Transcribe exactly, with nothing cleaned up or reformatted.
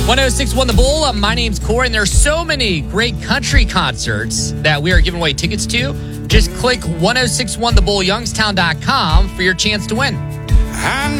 one oh six one The Bull. Uh, my name's Corey, and there's so many great country concerts that we are giving away tickets to. Just click ten sixty-one the bull youngstown dot com for your chance to win.